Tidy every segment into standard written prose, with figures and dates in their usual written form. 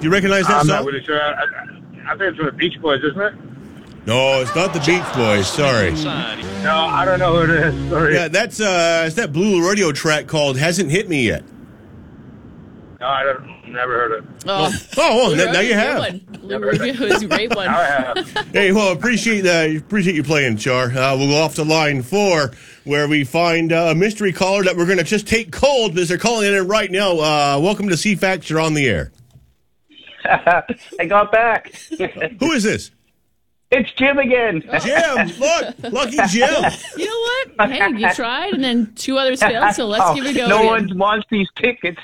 Do you recognize that I'm song? not really sure. I think it's from the Beach Boys, isn't it? No, it's not the Beach Boys. Sorry. No, I don't know who it is. Sorry. Yeah, that's it's that Blue Radio track called "Hasn't Hit Me Yet." No, I don't. Never heard it. Oh, well, now you have. Blue Radio is a great one. Now I have. Hey, well, appreciate you playing, Char. We'll go off to line 4, where we find a mystery caller that we're going to just take cold because they're calling in right now. Welcome to CFAX. You're on the air. I got back. Who is this? It's Jim again. Jim, look, lucky Jim. You know what? Hey, you tried, and then 2 others failed, so let's give it a go. No again. one wants these tickets.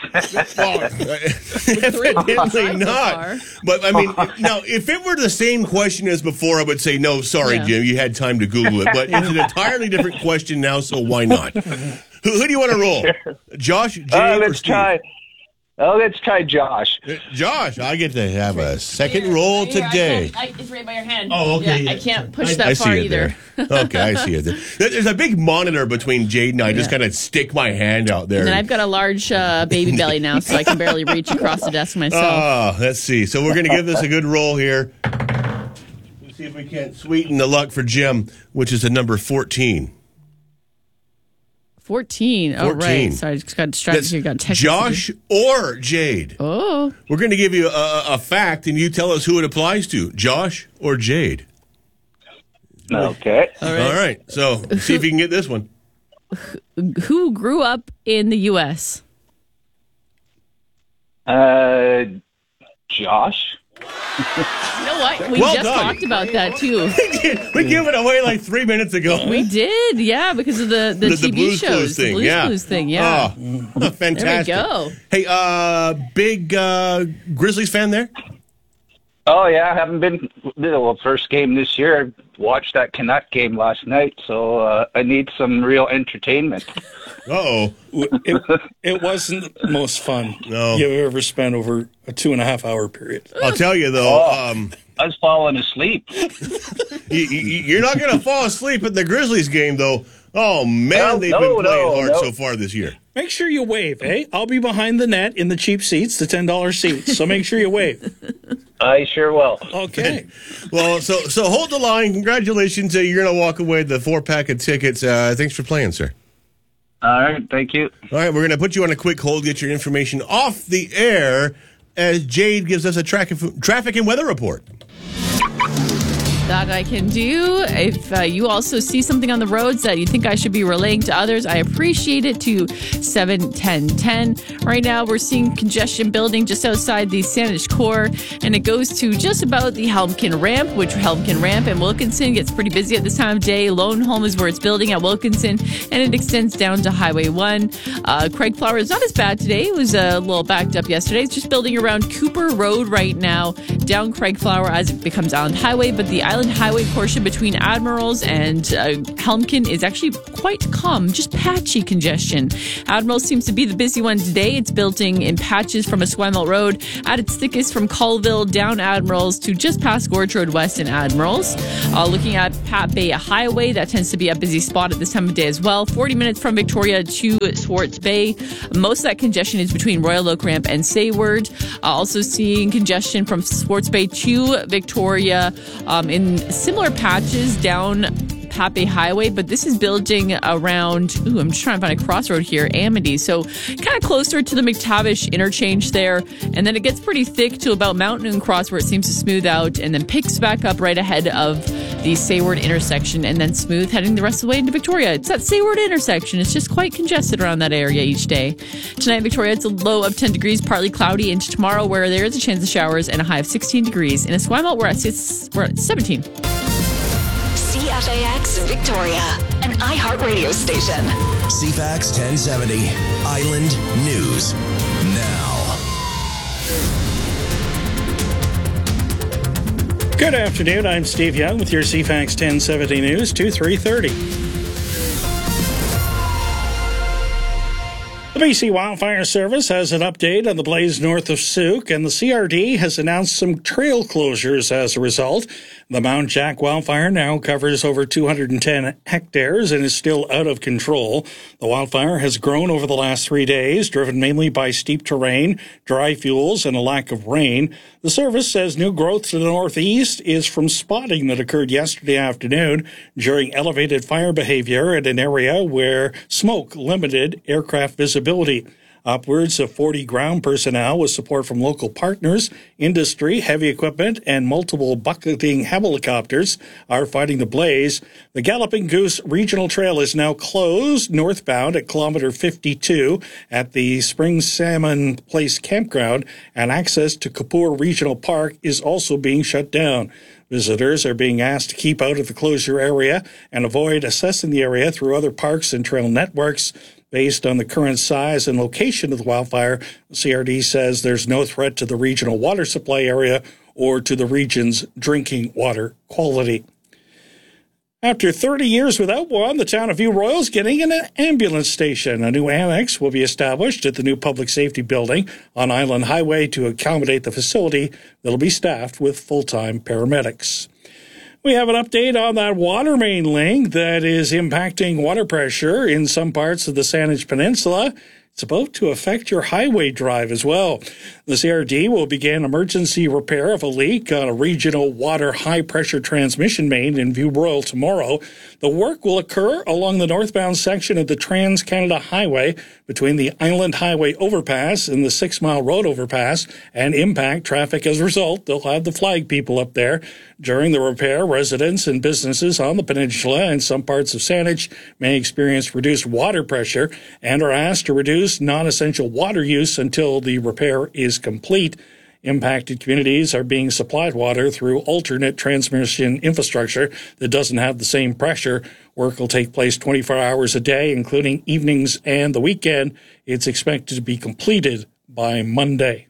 Evidently not. But, I mean, now, if it were the same question as before, I would say, no, sorry, Jim, you had time to Google it. But it's an entirely different question now, so why not? Who do you want to roll? Josh, Jay, or let's Steve? Let's try Josh. Josh, I get to have a second roll today. It's right by your hand. Oh, okay. Yeah, I can't push I that far see it either. There. Okay, I see it there. There's a big monitor between Jade and I. Just kind of stick my hand out there. And I've got a large baby belly now, so I can barely reach across the desk myself. Oh, let's see. So we're going to give this a good roll here. Let's see if we can't sweeten the luck for Jim, which is the number 14. 14. Oh, right. Sorry, I just got distracted here. Got text. Josh or Jade. Oh. We're going to give you a fact, and you tell us who it applies to, Josh or Jade. Okay. All right. So see if you can get this one. Who grew up in the U.S.? Josh. You know what? We Well just done. talked about that, too. We gave it away like 3 minutes ago. We did, yeah, because of the TV Blues shows. Clues thing. The Blues Clues thing, yeah. Oh, fantastic. There we go. Hey, big Grizzlies fan there? Oh, yeah. I haven't been. Well, first game this year. I watched that Canuck game last night, so I need some real entertainment. Uh-oh. It wasn't the most fun you ever spent over a 2.5-hour period. I'll tell you, though. I was falling asleep. You're not going to fall asleep at the Grizzlies game, though. Oh, man, they've been playing hard so far this year. Make sure you wave, eh? I'll be behind the net in the cheap seats, the $10 seats. So make sure you wave. I sure will. Okay. Well, so hold the line. Congratulations. You're going to walk away with the 4-pack of tickets. Thanks for playing, sir. All right. Thank you. All right, we're going to put you on a quick hold, get your information off the air as Jade gives us a traffic and weather report. That I can do. If you also see something on the roads that you think I should be relaying to others, I appreciate it to 71010. Right now, we're seeing congestion building just outside the Saanich Core, and it goes to just about the Helmkin Ramp, which Helmkin Ramp and Wilkinson gets pretty busy at this time of day. Lone Home is where it's building at Wilkinson, and it extends down to Highway 1. Craig Flower is not as bad today. It was a little backed up yesterday. It's just building around Cooper Road right now, down Craig Flower as it becomes Island Highway, but the Island Highway portion between Admirals and Helmkin is actually quite calm, just patchy congestion. Admirals seems to be the busy one today. It's building in patches from Esquimalt Road at its thickest from Colville down Admirals to just past Gorge Road West in Admirals. Looking at Pat Bay Highway, that tends to be a busy spot at this time of day as well. 40 minutes from Victoria to Swartz Bay. Most of that congestion is between Royal Oak Ramp and Sayward. Also seeing congestion from Swartz Bay to Victoria in similar patches down Pat Bay Highway, but this is building around, I'm just trying to find a crossroad here, Amity. So kind of closer to the McTavish interchange there. And then it gets pretty thick to about Mountain and Cross where it seems to smooth out and then picks back up right ahead of the Sayward intersection and then smooth heading the rest of the way into Victoria. It's that Sayward intersection. It's just quite congested around that area each day. Tonight, Victoria, it's a low of 10 degrees, partly cloudy, into tomorrow where there is a chance of showers and a high of 16 degrees. In Esquimalt, we're at 17. CFAX Victoria, an iHeartRadio station. CFAX 1070, Island News now. Good afternoon. I'm Steve Young with your CFAX 1070 News, 3:30. The BC Wildfire Service has an update on the blaze north of Souk, and the CRD has announced some trail closures as a result. The Mount Jack wildfire now covers over 210 hectares and is still out of control. The wildfire has grown over the last 3 days, driven mainly by steep terrain, dry fuels, and a lack of rain. The service says new growth to the northeast is from spotting that occurred yesterday afternoon during elevated fire behavior at an area where smoke limited aircraft visibility. Upwards of 40 ground personnel with support from local partners, industry, heavy equipment, and multiple bucketing helicopters are fighting the blaze. The Galloping Goose Regional Trail is now closed northbound at kilometer 52 at the Spring Salmon Place campground, and access to Kapoor Regional Park is also being shut down. Visitors are being asked to keep out of the closure area and avoid assessing the area through other parks and trail networks. Based on the current size and location of the wildfire, the CRD says there's no threat to the regional water supply area or to the region's drinking water quality. After 30 years without one, the town of View Royal is getting an ambulance station. A new annex will be established at the new public safety building on Island Highway to accommodate the facility that'll be staffed with full-time paramedics. We have an update on that water main link that is impacting water pressure in some parts of the Saanich Peninsula. It's about to affect your highway drive as well. The CRD will begin emergency repair of a leak on a regional water high-pressure transmission main in View Royal tomorrow. The work will occur along the northbound section of the Trans-Canada Highway between the Island Highway overpass and the 6 Mile Road overpass and impact traffic as a result. They'll have the flag people up there. During the repair, residents and businesses on the peninsula and some parts of Saanich may experience reduced water pressure and are asked to reduce non-essential water use until the repair is complete. Impacted communities are being supplied water through alternate transmission infrastructure that doesn't have the same pressure. Work will take place 24 hours a day, including evenings and the weekend. It's expected to be completed by Monday.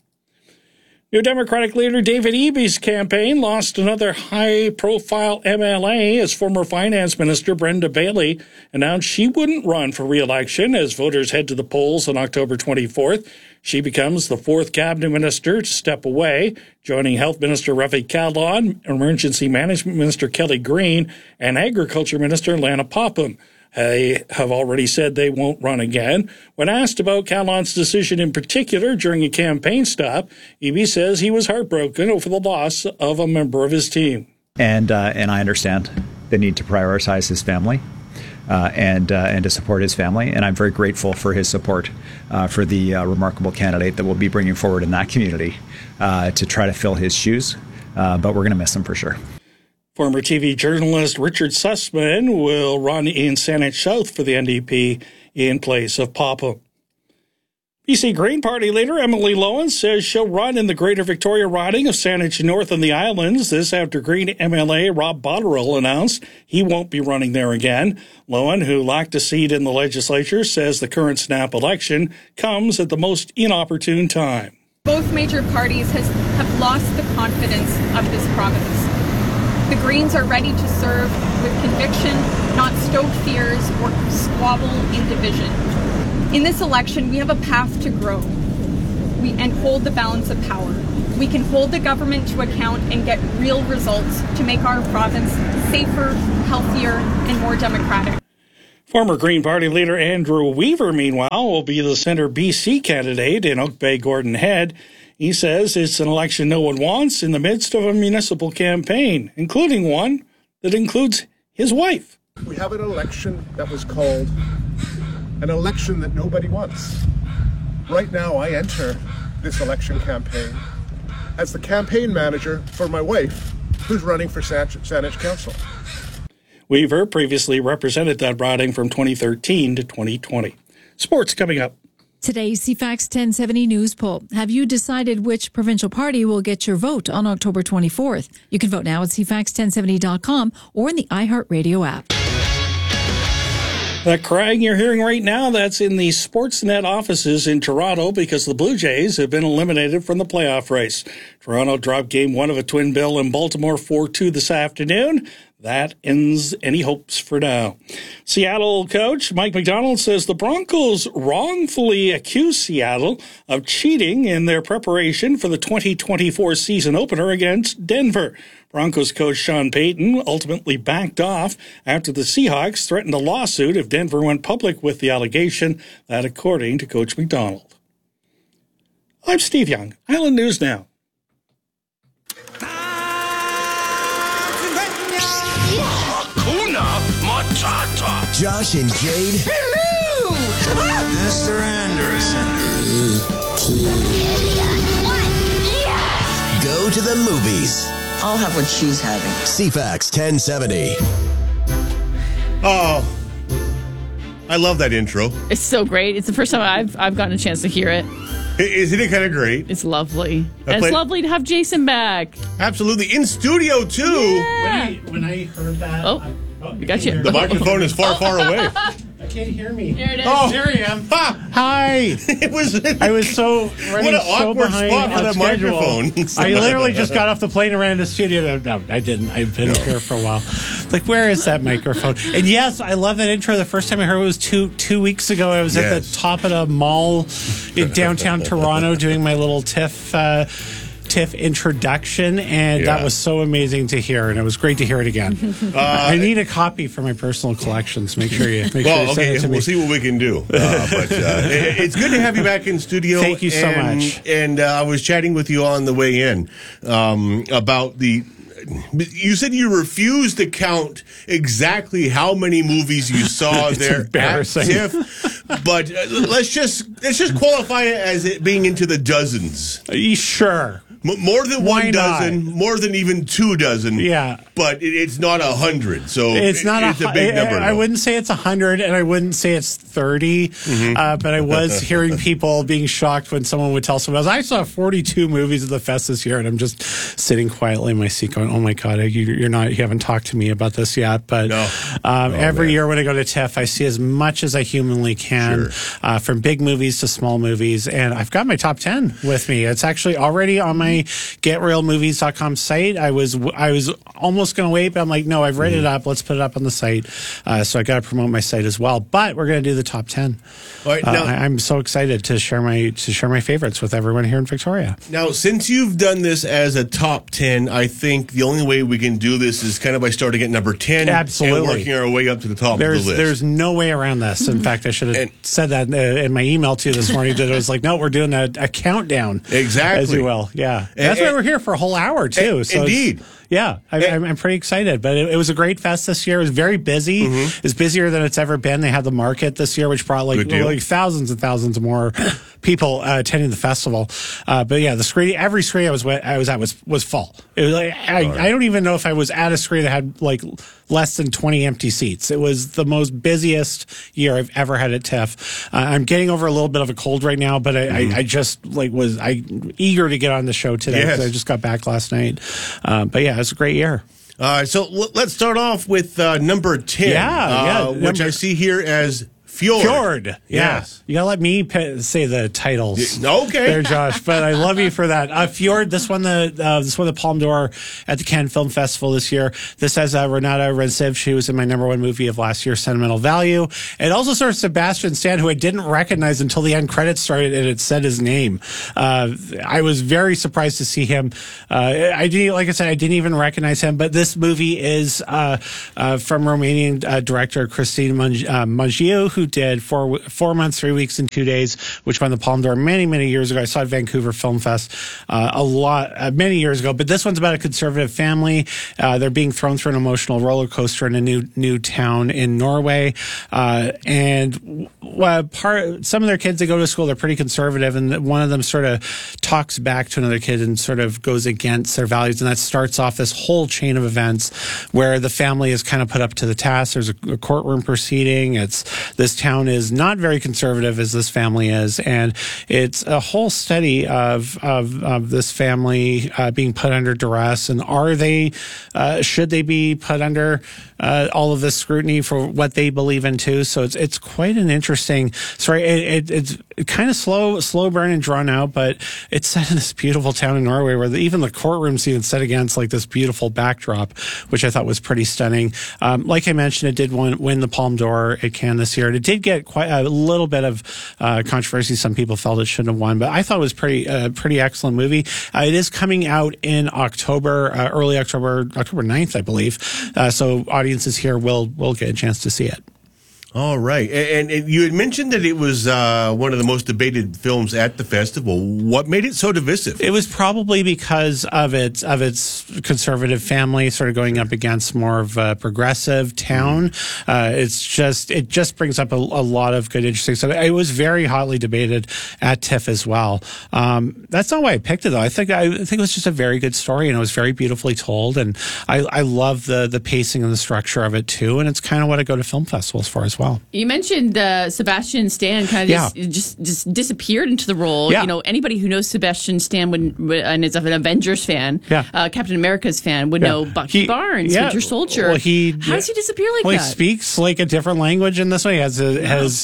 New Democratic leader David Eby's campaign lost another high-profile MLA as former Finance Minister Brenda Bailey announced she wouldn't run for re-election as voters head to the polls on October 24th. She becomes the fourth cabinet minister to step away, joining Health Minister Rafi Kahlon, Emergency Management Minister Kelly Green, and Agriculture Minister Lana Popham. They have already said they won't run again. When asked about Kahlon's decision in particular during a campaign stop, Eby says he was heartbroken over the loss of a member of his team. And I understand the need to prioritize his family and to support his family. And I'm very grateful for his support for the remarkable candidate that we'll be bringing forward in that community to try to fill his shoes. But we're going to miss him for sure. Former TV journalist Richard Sussman will run in Saanich South for the NDP in place of Popham. BC Green Party leader Emily Lowen says she'll run in the Greater Victoria riding of Saanich North and the Islands. This after Green MLA Rob Botterill announced he won't be running there again. Lowen, who lacked a seat in the legislature, says the current snap election comes at the most inopportune time. Both major parties have lost the confidence of this province. The Greens are ready to serve with conviction, not stoke fears or squabble in division. In this election, we have a path to grow and hold the balance of power. We can hold the government to account and get real results to make our province safer, healthier, and more democratic. Former Green Party leader Andrew Weaver, meanwhile, will be the Centre BC candidate in Oak Bay Gordon Head. He says it's an election no one wants in the midst of a municipal campaign, including one that includes his wife. We have an election that was called an election that nobody wants. Right now, I enter this election campaign as the campaign manager for my wife, who's running for Saanich Council. Weaver previously represented that riding from 2013 to 2020. Sports coming up. Today's CFAX 1070 News Poll. Have you decided which provincial party will get your vote on October 24th? You can vote now at cfax1070.com or in the iHeartRadio app. That crying you're hearing right now, that's in the Sportsnet offices in Toronto because the Blue Jays have been eliminated from the playoff race. Toronto dropped Game 1 of a twin bill in Baltimore 4-2 this afternoon. That ends any hopes for now. Seattle coach Mike Macdonald says the Broncos wrongfully accused Seattle of cheating in their preparation for the 2024 season opener against Denver. Broncos coach Sean Payton ultimately backed off after the Seahawks threatened a lawsuit if Denver went public with the allegation, that according to Coach Macdonald. I'm Steve Young, Island News Now. Josh and Jade. Hello! Mr. Anderson. Go to the movies. I'll have what she's having. CFAX 1070. Oh, I love that intro. It's so great. It's the first time I've gotten a chance to hear it. Isn't it kind of great? It's lovely. And it's lovely to have Jason back. Absolutely. In studio, too. Yeah. When I heard that... We got you. The microphone is far away. I can't hear me. There it is. Oh, there I am. Hi. I was so running what an so awkward behind spot for on that schedule. microphone. I literally just got off the plane and ran to the studio. No, I didn't. I've been here for a while. Like, where is that microphone? And yes, I love that intro. The first time I heard it was two weeks ago. I was at the top of the mall in downtown Toronto doing my little TIFF introduction, and that was so amazing to hear, and it was great to hear it again. I need a copy for my personal collections. Make sure you send it to me. We'll see what we can do. But it's good to have you back in studio. Thank you so much. And I was chatting with you on the way in about the... You said you refused to count exactly how many movies you saw there at TIFF, but let's just qualify it as it being into the dozens. Sure. More than one dozen, more than even 2 dozen. Yeah. But it's not 100, so it's not a big number. I wouldn't say it's 100, and I wouldn't say it's 30, but I was hearing people being shocked when someone would tell someone else, I saw 42 movies at the fest this year, and I'm just sitting quietly in my seat going, oh my God, you haven't talked to me about this yet. But every year when I go to TIFF, I see as much as I humanly can, from big movies to small movies, and I've got my top 10 with me. It's actually already on my GetRealMovies.com site. I was almost going to wait, but I'm like, no, I've read it up. Let's put it up on the site. So I got to promote my site as well. But we're going to do the top 10. All right, now, I'm so excited to share my favorites with everyone here in Victoria. Now, since you've done this as a top 10, I think the only way we can do this is kind of by starting at number 10 Absolutely. and working our way up to the top of the list. There's no way around this. In fact, I should have said that in my email to you this morning. That it was like, no, we're doing a countdown. Exactly. As you will. Yeah. That's why we're here for a whole hour, too. So indeed. Yeah, I'm pretty excited. But it was a great fest this year. It was very busy. It's busier than it's ever been. They had the market this year, which brought like thousands and thousands more people attending the festival. But yeah, every screen I was at was full. It was like, I don't even know if I was at a screen that had like less than 20 empty seats. It was the most busiest year I've ever had at TIFF. I'm getting over a little bit of a cold right now, but I just was eager to get on the show today because I just got back last night. But yeah, it's a great year. So let's start off with number 10, which I see here as Fjord. Yes. You got to let me say the titles. Okay. There, Josh. But I love you for that. Fjord, this won the Palme d'Or at the Cannes Film Festival this year. This has Renata Rensev. She was in my number 1 movie of last year, Sentimental Value. It also stars Sebastian Stan, who I didn't recognize until the end credits started and it said his name. I was very surprised to see him. I didn't even recognize him. But this movie is from Romanian director Christine Mungiu, who did 4 months, 3 weeks, and 2 days, which won the Palme d'Or many years ago. I saw it at Vancouver Film Fest many years ago. But this one's about a conservative family. They're being thrown through an emotional roller coaster in a new town in Norway. And some of their kids, they go to school, they're pretty conservative, and one of them sort of talks back to another kid and sort of goes against their values. And that starts off this whole chain of events where the family is kind of put up to the task. There's a courtroom proceeding. This town is not very conservative as this family is, and it's a whole study of this family being put under duress, and should they be put under all of this scrutiny for what they believe in too? So it's quite an interesting story. It's kind of slow burn and drawn out, but it's set in this beautiful town in Norway where even the courtroom scene is set against like this beautiful backdrop, which I thought was pretty stunning. Like I mentioned, it did win the Palme d'Or at Cannes this year. And it did get quite a little bit of controversy. Some people felt it shouldn't have won, but I thought it was pretty excellent movie. It is coming out in October, early October 9th, I believe. So audiences here will get a chance to see it. All right. And you had mentioned that it was one of the most debated films at the festival. What made it so divisive? It was probably because of its conservative family sort of going up against more of a progressive town. It just brings up a lot of good, interesting stuff. It was very hotly debated at TIFF as well. That's not why I picked it, though. I think it was just a very good story, and it was very beautifully told. And I love the pacing and the structure of it, too. And it's kind of what I go to film festivals for as well. You mentioned Sebastian Stan kind of just disappeared into the role. Yeah. You know, anybody who knows Sebastian Stan and is an Avengers fan, Captain America's fan, would know Bucky Barnes, Winter Soldier. Well, how does he disappear like that? He speaks like a different language in this way. He has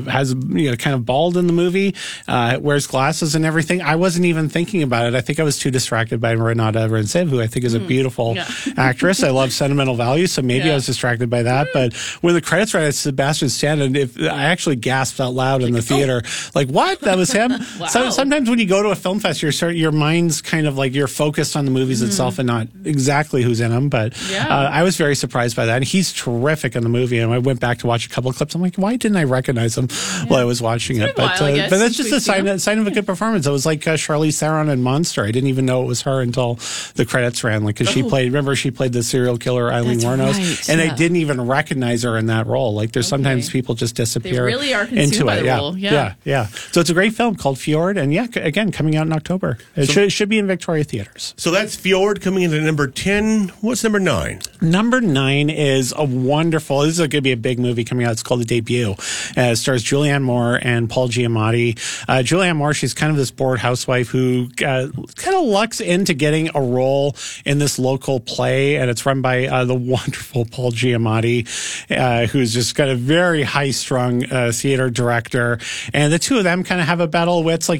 kind of bald in the movie, wears glasses and everything. I wasn't even thinking about it. I think I was too distracted by Renata Rensev, who I think is a beautiful actress. I love Sentimental Value, so maybe I was distracted by that. But when the credits ran, it's Sebastian Stan, and I actually gasped out loud in the theater, like, what? That was him? Wow. So sometimes when you go to a film fest, your mind's kind of like you're focused on the movies itself and not exactly who's in them. But I was very surprised by that. And he's terrific in the movie. And I went back to watch a couple of clips. I'm like, why didn't I recognize him while I was watching it? But that's just a sign of a good performance. It was like Charlize Theron in Monster. I didn't even know it was her until the credits ran. Like, because she played the serial killer Eileen Wuornos, and I didn't even recognize her in that role. Like, there's sometimes people just disappear. They really are consumed by the role. Yeah. So it's a great film called Fjord, and again, coming out in October. It should be in Victoria theaters. So that's Fjord coming in at number 10. What's number 9? Number 9 is a wonderful. This is going to be a big movie coming out. It's called The Debut. It stars Julianne Moore and Paul Giamatti. Julianne Moore, she's kind of this bored housewife who kind of lucks into getting a role in this local play, and it's run by the wonderful Paul Giamatti, who's just got a very high-strung theater director. And the two of them kind of have a battle of wits. Like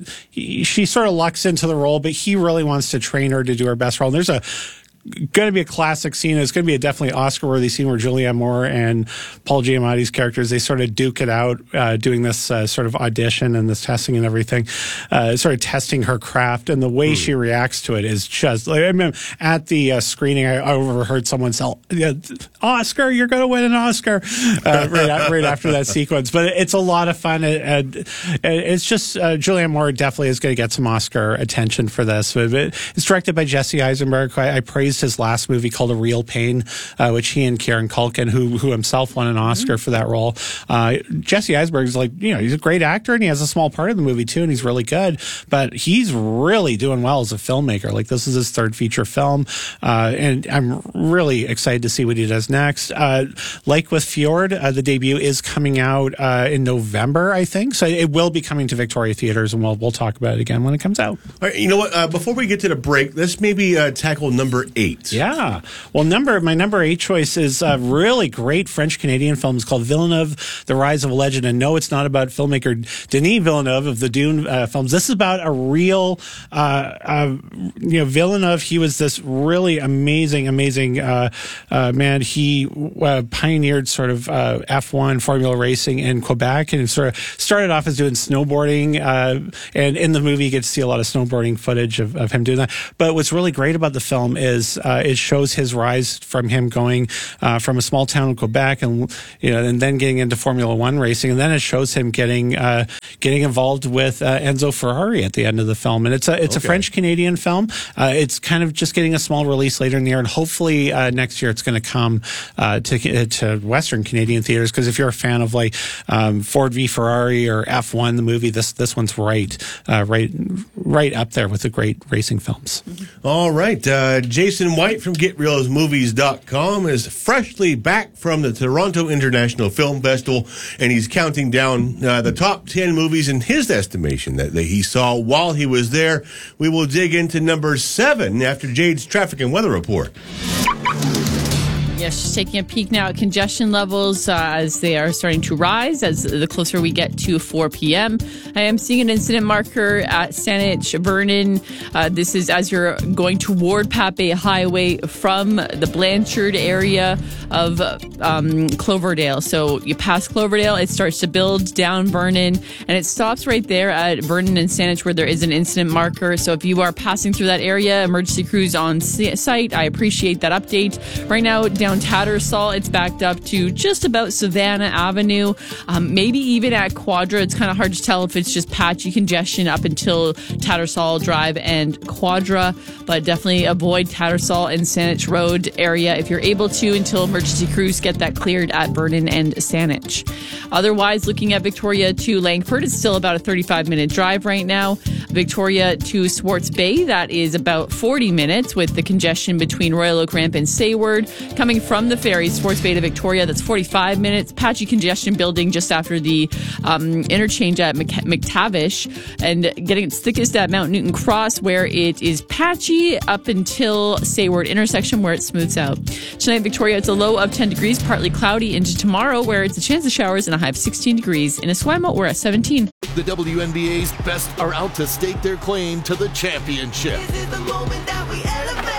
she sort of lucks into the role, but he really wants to train her to do her best role. And there's going to be a classic scene. It's going to be a definitely Oscar-worthy scene where Julianne Moore and Paul Giamatti's characters, they sort of duke it out, doing this sort of audition and this testing and everything, sort of testing her craft. And the way she reacts to it is just like, I mean, at the screening, I overheard someone say, Oscar, you're going to win an Oscar, right after that sequence. But it's a lot of fun. It's just, Julianne Moore definitely is going to get some Oscar attention for this. It's directed by Jesse Eisenberg, who I praised his last movie called A Real Pain, which he and Kieran Culkin, who himself won an Oscar for that role. Jesse Eisenberg is like, he's a great actor and he has a small part in the movie too, and he's really good, but he's really doing well as a filmmaker. Like, this is his third feature film, and I'm really excited to see what he does next. Like with Fjord, The Debut is coming out in November, I think, so it will be coming to Victoria theaters, and we'll talk about it again when it comes out. All right, you know what? Before we get to the break, let's maybe tackle number 8. Yeah. Well, my number 8 choice is a really great French-Canadian film. It's called Villeneuve, The Rise of a Legend. And no, it's not about filmmaker Denis Villeneuve of the Dune films. This is about a real, Villeneuve. He was this really amazing man. He pioneered sort of F1 Formula racing in Quebec, and sort of started off as doing snowboarding. And in the movie, you get to see a lot of snowboarding footage of him doing that. But what's really great about the film is it shows his rise from him going from a small town in Quebec and then getting into Formula One racing, and then it shows him getting involved with Enzo Ferrari at the end of the film. And it's a French Canadian film. It's kind of just getting a small release later in the year, and hopefully next year it's going to come to Western Canadian theaters. Because if you're a fan of like Ford v Ferrari or F1, the movie, this one's right up there with the great racing films. All right. Jason White from GetRealsMovies.com is freshly back from the Toronto International Film Festival, and he's counting down the top 10 movies in his estimation that he saw while he was there. We will dig into number 7 after Jade's traffic and weather report. Yes, just taking a peek now at congestion levels as they are starting to rise as the closer we get to 4 p.m. I am seeing an incident marker at Saanich, Vernon. This is as you're going toward Pape Highway from the Blanchard area of Cloverdale. So you pass Cloverdale, it starts to build down Vernon, and it stops right there at Vernon and Saanich where there is an incident marker. So if you are passing through that area, emergency crews on site, I appreciate that update. Right now, down Tattersall, it's backed up to just about Savannah Avenue, maybe even at Quadra. It's kind of hard to tell if it's just patchy congestion up until Tattersall Drive and Quadra, but definitely avoid Tattersall and Saanich Road area if you're able to until emergency crews get that cleared at Vernon and Saanich. Otherwise, looking at Victoria to Langford, it's still about a 35-minute drive right now. Victoria to Swartz Bay, that is about 40 minutes with the congestion between Royal Oak Ramp and Sayward. Coming from the ferry, Swartz Bay to Victoria, that's 45 minutes. Patchy congestion building just after the interchange at McTavish, and getting its thickest at Mount Newton Cross, where it is patchy up until Sayward intersection, where it smooths out. Tonight, Victoria, it's a low of 10 degrees, partly cloudy, into tomorrow, where it's a chance of showers and a high of 16 degrees. In Eswamo, we're at 17. The WNBA's best are out to stake their claim to the championship. This is the moment that we elevate.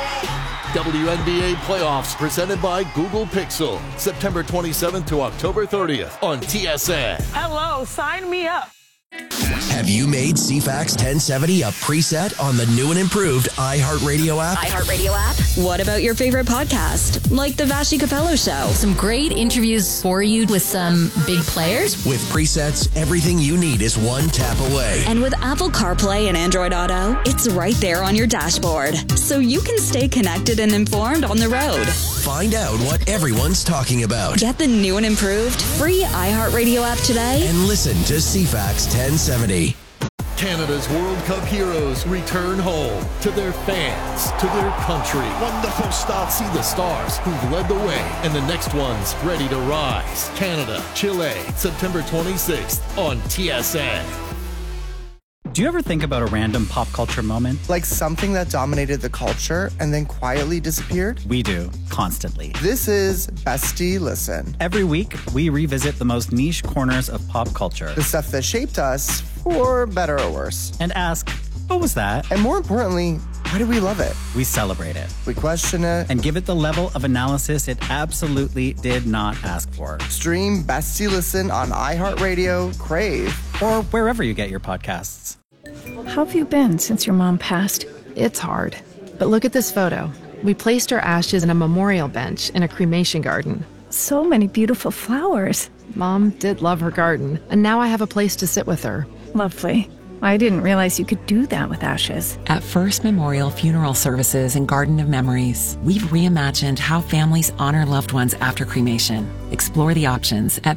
WNBA playoffs presented by Google Pixel. September 27th to October 30th on TSN. Hello, sign me up. Have you made CFAX 1070 a preset on the new and improved iHeartRadio app? iHeartRadio app? What about your favorite podcast, like The Vashi Capello Show? Some great interviews for you with some big players. With presets, everything you need is one tap away. And with Apple CarPlay and Android Auto, it's right there on your dashboard, so you can stay connected and informed on the road. Find out what everyone's talking about. Get the new and improved free iHeartRadio app today. And listen to CFAX 1070. Canada's World Cup heroes return home to their fans, to their country. Wonderful stuff. See the stars who've led the way and the next ones ready to rise. Canada, Chile, September 26th on TSN. Do you ever think about a random pop culture moment? Like something that dominated the culture and then quietly disappeared? We do, constantly. This is Bestie Listen. Every week, we revisit the most niche corners of pop culture. The stuff that shaped us, for better or worse. And ask, what was that? And more importantly, why do we love it? We celebrate it. We question it. And give it the level of analysis it absolutely did not ask for. Stream Bestie Listen on iHeartRadio, Crave, or wherever you get your podcasts. How have you been since your mom passed? It's hard. But look at this photo. We placed her ashes in a memorial bench in a cremation garden. So many beautiful flowers. Mom did love her garden, and now I have a place to sit with her. Lovely. I didn't realize you could do that with ashes. At First Memorial Funeral Services and Garden of Memories, we've reimagined how families honor loved ones after cremation. Explore the options at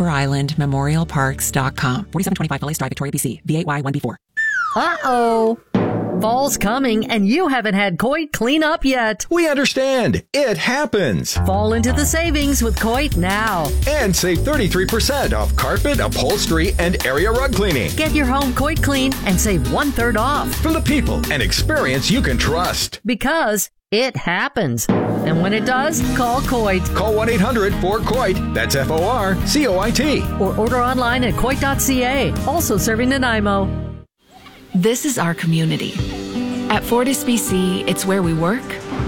VancouverIslandMemorialParks.com. 4725 Ellis Drive, Victoria, BC. V8Y1B4. Uh-oh. Fall's coming, and you haven't had Coit clean up yet. We understand. It happens. Fall into the savings with Coit now. And save 33% off carpet, upholstery, and area rug cleaning. Get your home Coit clean and save 1/3 off. From the people and experience you can trust. Because it happens. And when it does, call Coit. Call 1-800-4COIT. That's FORCOIT. Or order online at Coit.ca. Also serving Nanaimo. This is our community. At Fortis BC, it's where we work,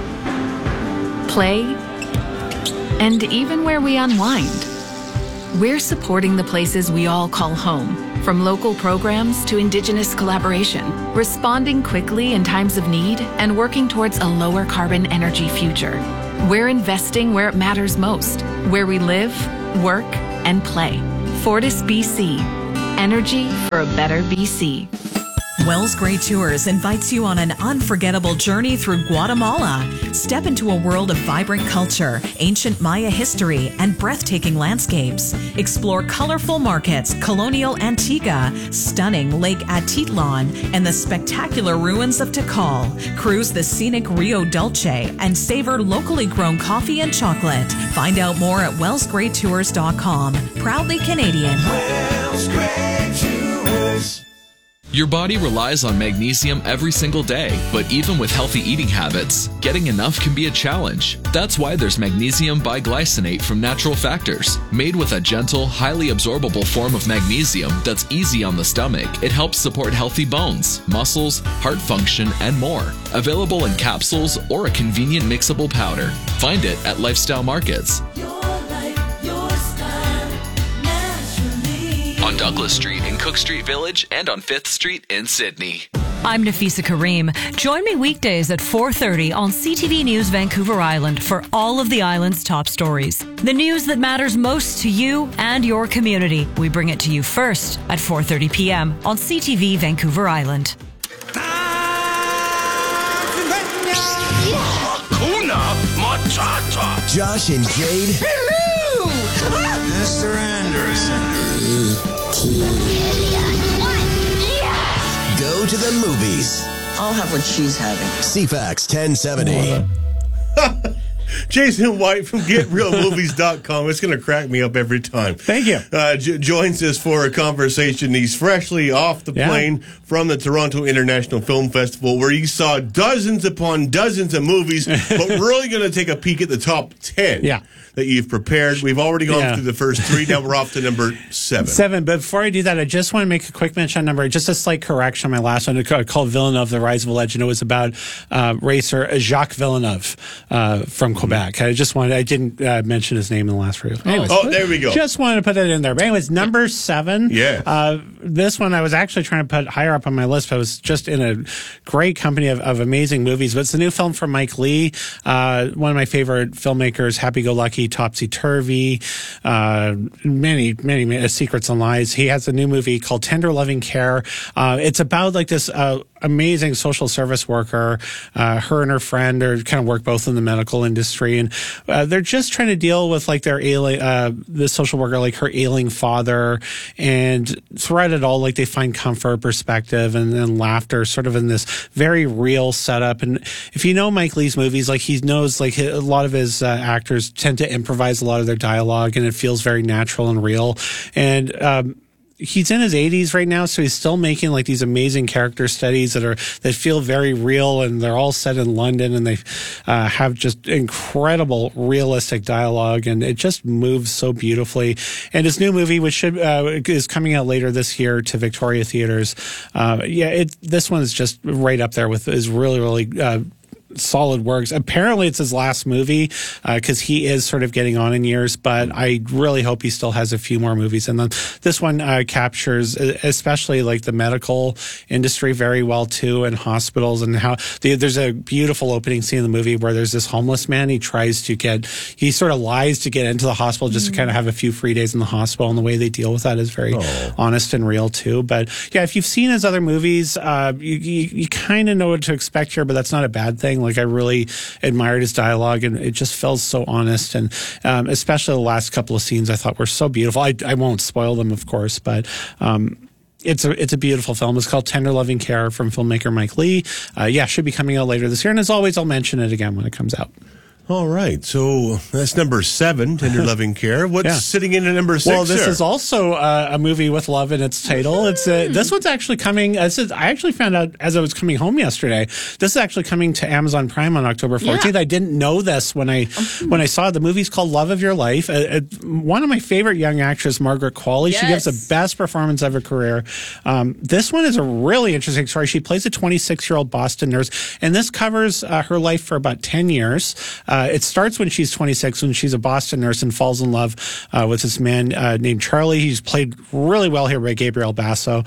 play, and even where we unwind. We're supporting the places we all call home, from local programs to Indigenous collaboration, responding quickly in times of need and working towards a lower carbon energy future. We're investing where it matters most, where we live, work, and play. Fortis BC. Energy for a better BC. Wells Gray Tours invites you on an unforgettable journey through Guatemala. Step into a world of vibrant culture, ancient Maya history, and breathtaking landscapes. Explore colorful markets, colonial Antigua, stunning Lake Atitlan, and the spectacular ruins of Tikal. Cruise the scenic Rio Dulce and savor locally grown coffee and chocolate. Find out more at wellsgraytours.com. Proudly Canadian. Wells Gray Tours. Your body relies on magnesium every single day, but even with healthy eating habits, getting enough can be a challenge. That's why there's magnesium biglycinate from Natural Factors. Made with a gentle, highly absorbable form of magnesium that's easy on the stomach, it helps support healthy bones, muscles, heart function, and more. Available in capsules or a convenient mixable powder. Find it at Lifestyle Markets. On Douglas Street in Cook Street Village and on 5th Street in Sydney. I'm Nafisa Kareem. Join me weekdays at 4:30 on CTV News Vancouver Island for all of the island's top stories. The news that matters most to you and your community. We bring it to you first at 4:30 p.m. on CTV Vancouver Island. Hakuna Matata. Josh and Jade. Hello! Mr. Anderson. Go to the movies. I'll have what she's having. CFAX 1070. Jason White from GetRealMovies.com. It's going to crack me up every time. Thank you. Joins us for a conversation. He's freshly off the plane from the Toronto International Film Festival, where he saw dozens upon dozens of movies, but we're really going to take a peek at the top 10 that you've prepared. We've already gone through the first 3. Now we're off to number 7. But before I do that, I just want to make a quick mention on number, just a slight correction on my last one. Called Villeneuve, The Rise of a Legend. It was about racer Jacques Villeneuve from Quebec. I didn't mention his name in the last review. Anyways, there we go. Just wanted to put that in there. But anyways, number 7. Yeah. This one I was actually trying to put higher up on my list. But I was just in a great company of amazing movies. But it's a new film from Mike Lee, one of my favorite filmmakers, Happy-Go-Lucky, Topsy-Turvy, many Secrets and Lies. He has a new movie called Tender Loving Care. It's about like this amazing social service worker. Her and her friend are kind of work both in the medical industry, and they're just trying to deal with like their ailing, the social worker, like her ailing father, and throughout it all, like they find comfort, perspective, and laughter, sort of in this very real setup. And if you know Mike Lee's movies, like he knows, like a lot of his actors tend to improvise a lot of their dialogue, and it feels very natural and real. And he's in his 80s right now, so he's still making like these amazing character studies that feel very real, and they're all set in London, and they have just incredible realistic dialogue, and it just moves so beautifully. And his new movie, which is coming out later this year to Victoria Theaters, this one is just right up there with his really solid works. Apparently it's his last movie because he is sort of getting on in years, but I really hope he still has a few more movies. And then this one captures especially like the medical industry very well too, and hospitals, and how there's a beautiful opening scene in the movie where there's this homeless man. He sort of lies to get into the hospital just to kind of have a few free days in the hospital, and the way they deal with that is very honest and real too. But yeah, if you've seen his other movies, you kind of know what to expect here, but that's not a bad thing. Like I really admired his dialogue, and it just feels so honest. And especially the last couple of scenes I thought were so beautiful. I won't spoil them, of course, but it's a beautiful film. It's called Tender Loving Care from filmmaker Mike Lee. Should be coming out later this year. And as always, I'll mention it again when it comes out. All right, so that's number 7, Tender Loving Care. What's sitting in at number 6? Well, this is also a movie with love in its title. It's this one's actually coming. I actually found out as I was coming home yesterday. This is actually coming to Amazon Prime on October 14th. I didn't know this when I saw it. The movie's called Love of Your Life. One of my favorite young actors, Margaret Qualley. She gives the best performance of her career. This one is a really interesting story. She plays a 26-year-old Boston nurse, and this covers her life for about 10 years. It starts when she's 26, when she's a Boston nurse and falls in love with this man named Charlie. He's played really well here by Gabriel Basso.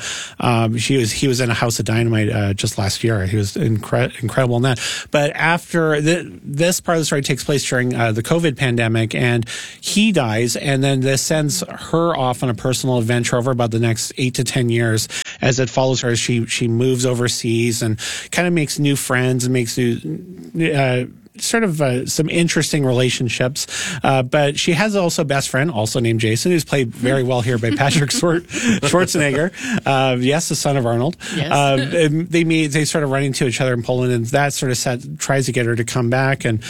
He was in A House of Dynamite just last year. He was incredible in that. But after this part of the story takes place during the COVID pandemic, and he dies, and then this sends her off on a personal adventure over about the next 8 to 10 years as it follows her as she moves overseas and kind of makes new friends and makes new sort of some interesting relationships. But she has also a best friend, also named Jason, who's played very well here by Patrick Schwarzenegger. Yes, the son of Arnold. Yes. They sort of run into each other in Poland, and that sort of tries to get her to come back. And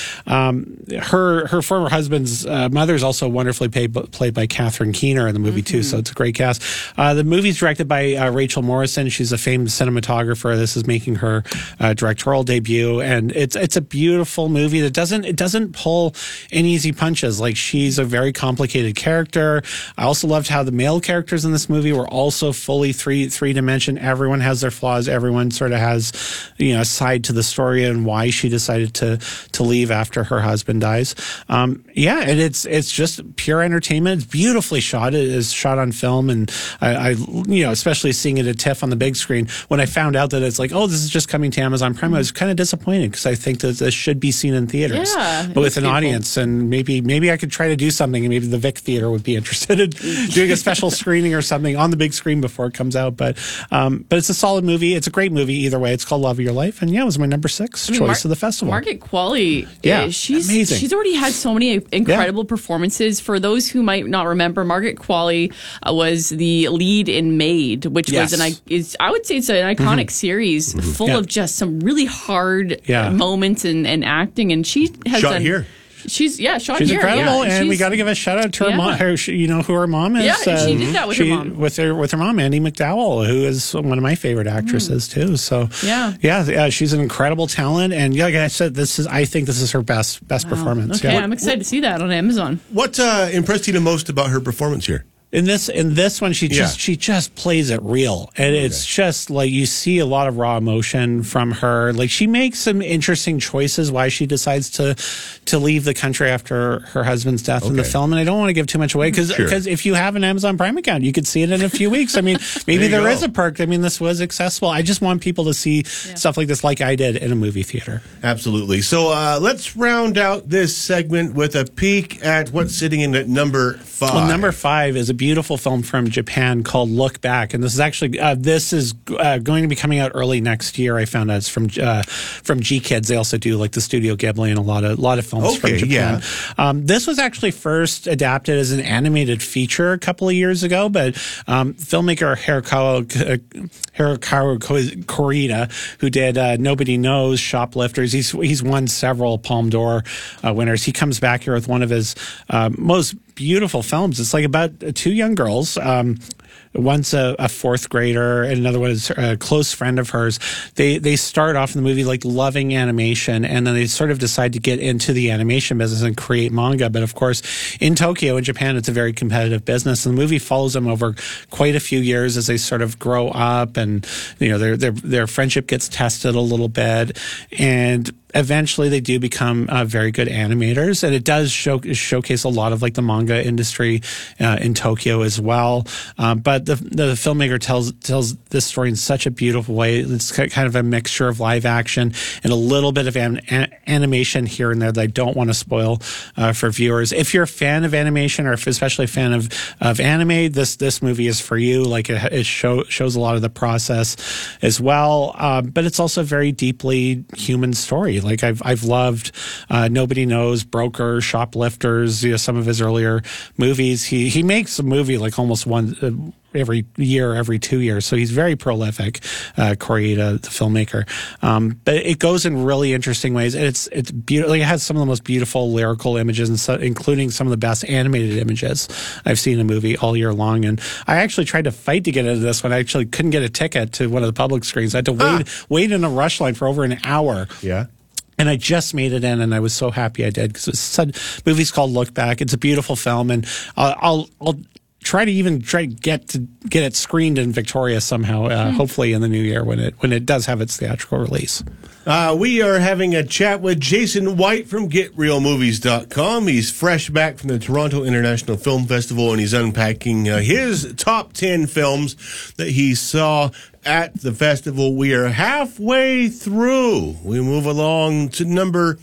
her former husband's mother is also wonderfully played by Catherine Keener in the movie too. So it's a great cast. The movie's directed by Rachel Morrison. She's a famed cinematographer. This is making her directorial debut, and it's a beautiful movie that doesn't pull any easy punches. Like, she's a very complicated character. I also loved how the male characters in this movie were also fully three dimension. Everyone has their flaws. Everyone sort of has, a side to the story and why she decided to leave after her husband dies. And it's just pure entertainment. It's beautifully shot. It is shot on film, and I especially seeing it at TIFF on the big screen. When I found out that it's like, oh, this is just coming to Amazon Prime, I was kind of disappointed because I think that this should be seen in theaters, but with an audience, and maybe I could try to do something, and maybe the Vic Theater would be interested in doing a special screening or something on the big screen before it comes out. But it's a solid movie. It's a great movie either way. It's called Love of Your Life, and it was my number 6 choice of the festival. Margaret Qualley, she's amazing. She's already had so many incredible performances. For those who might not remember, Margaret Qualley was the lead in Maid, which was I would say it's an iconic series full of just some really hard moments and acting, and she has shot here. She's shot She's here. incredible, and we got to give a shout out to her mom. Who her mom is. Yeah, she did that with her mom. With her mom, Andie MacDowell, who is one of my favorite actresses too. So she's an incredible talent, and like I said, I think this is her best performance. Okay, I'm excited to see that on Amazon. What impressed you the most about her performance here? In this one, she just plays it real, and it's just like you see a lot of raw emotion from her. Like, she makes some interesting choices why she decides to leave the country after her husband's death in the film. And I don't want to give too much away because if you have an Amazon Prime account, you could see it in a few weeks. I mean, maybe there is a perk. I mean, this was accessible. I just want people to see stuff like this, like I did in a movie theater. Absolutely. So let's round out this segment with a peek at what's sitting in at number 5. Well, number 5 is a beautiful film from Japan called Look Back, and this is actually going to be coming out early next year. I found out it's from G Kids. They also do like the Studio Ghibli and a lot of films from Japan. This was actually first adapted as an animated feature a couple of years ago, but filmmaker Hirokazu Koreeda, who did Nobody Knows, Shoplifters, he's won several Palme d'Or winners. He comes back here with one of his most beautiful films. It's like about 2 young girls. One's a fourth grader, and another one is a close friend of hers. They start off in the movie like loving animation, and then they sort of decide to get into the animation business and create manga. But of course, in Tokyo, in Japan, it's a very competitive business. And the movie follows them over quite a few years as they sort of grow up, and their friendship gets tested a little bit, and eventually they do become very good animators, and it does showcase a lot of like the manga industry in Tokyo as well. But the filmmaker tells this story in such a beautiful way. It's kind of a mixture of live action and a little bit of animation here and there that I don't want to spoil for viewers. If you're a fan of animation, or especially a fan of anime, this movie is for you. Like, it shows a lot of the process as well, but it's also a very deeply human story. Like, I've loved Nobody Knows, Broker, Shoplifters, some of his earlier movies. He makes a movie like almost one every year, every 2 years. So he's very prolific, Koreeda, the filmmaker. But it goes in really interesting ways. And it's beautiful. It has some of the most beautiful lyrical images, and including some of the best animated images I've seen in a movie all year long. And I actually tried to fight to get into this one. I actually couldn't get a ticket to one of the public screens. I had to wait in a rush line for over an hour. Yeah. And I just made it in, and I was so happy I did, because the movie's called Look Back. It's a beautiful film, and I'll try to get it screened in Victoria somehow, hopefully in the new year when it does have its theatrical release. We are having a chat with Jason White from GetRealMovies.com. He's fresh back from the Toronto International Film Festival, and he's unpacking his top 10 films that he saw at the festival. We are halfway through. We move along to number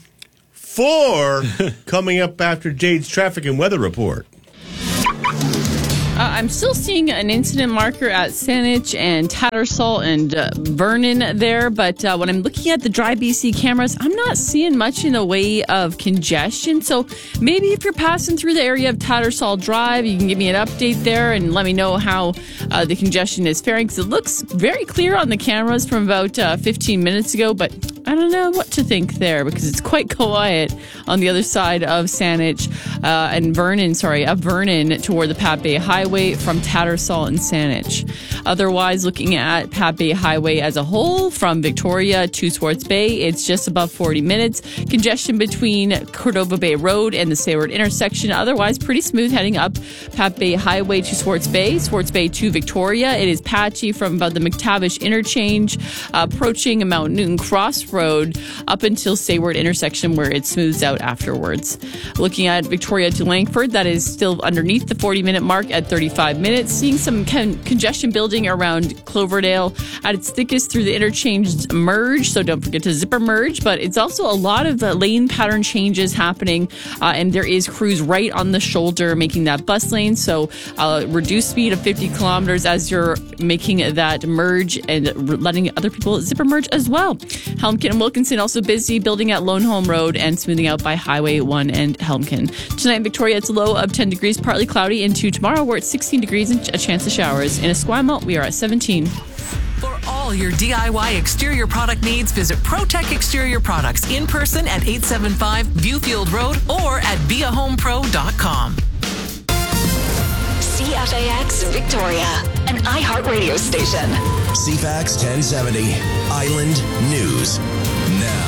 4, coming up after Jade's traffic and weather report. I'm still seeing an incident marker at Saanich and Tattersall and Vernon there, but when I'm looking at the Dry BC cameras, I'm not seeing much in the way of congestion. So maybe if you're passing through the area of Tattersall Drive, you can give me an update there and let me know how the congestion is faring, because it looks very clear on the cameras from about 15 minutes ago, but I don't know what to think there because it's quite quiet on the other side of Saanich and Vernon toward the Pat Bay Highway from Tattersall and Saanich. Otherwise, looking at Pat Bay Highway as a whole from Victoria to Swartz Bay, it's just above 40 minutes. Congestion between Cordova Bay Road and the Sayward intersection. Otherwise, pretty smooth heading up Pat Bay Highway to Swartz Bay to Victoria. It is patchy from about the McTavish interchange, approaching Mount Newton Crossroad up until Sayward intersection where it smooths out afterwards. Looking at Victoria to Langford, that is still underneath the 40-minute mark at 35 minutes. Seeing some congestion building around Cloverdale at its thickest through the interchange merge, so don't forget to zipper merge, but it's also a lot of lane pattern changes happening, and there is crews right on the shoulder making that bus lane, so reduce speed of 50 kilometers as you're making that merge and letting other people zipper merge as well. Helmkin and Wilkinson also busy building at Lone Home Road and smoothing out by Highway 1 and Helmkin. Tonight in Victoria, it's a low of 10 degrees, partly cloudy. Into tomorrow, we're at 16 degrees and a chance of showers. In Esquimalt, we are at 17. For all your DIY exterior product needs, visit ProTech Exterior Products in person at 875 Viewfield Road or at viahomepro.com. CFAX Victoria, an iHeartRadio station. CFAX 1070, Island News. Now.